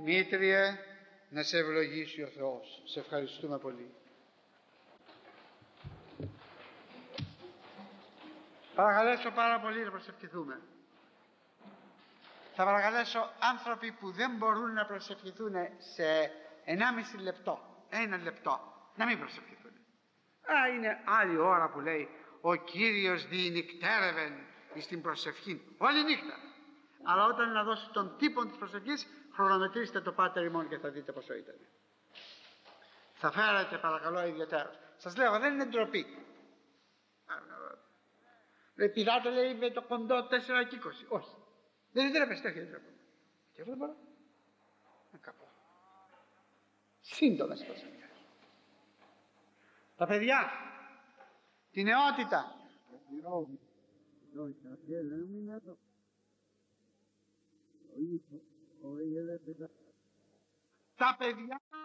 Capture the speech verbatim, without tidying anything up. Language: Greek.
Δημήτριε, να σε ευλογήσει ο Θεός. Σε ευχαριστούμε πολύ. Παρακαλέσω πάρα πολύ να προσευχηθούμε. Θα παρακαλέσω άνθρωποι που δεν μπορούν να προσευχηθούν σε ενάμιση λεπτό, ένα λεπτό, να μην προσευχηθούν. Α, είναι άλλη ώρα που λέει ο Κύριος διηνυκτέρευεν στην προσευχή όλη νύχτα. Αλλά όταν να δώσει τον τύπο της προσευχής, χρονομετρήστε το Πάτερ ημών και θα δείτε πόσο ήταν. Θα φέρετε παρακαλώ ιδιαίτερος. Σας λέω, δεν είναι ντροπή. Λέει, πηράτε, λέει, με το κοντό τέσσερα και είκοσι. Όχι. Δεν ντρέπεστε, όχι, δεν ντρέπομαι. Και εγώ δεν μπορώ. Να κάπου. Σύντομες προσευχές. Τα παιδιά, τη νεότητα. Τα παιδιά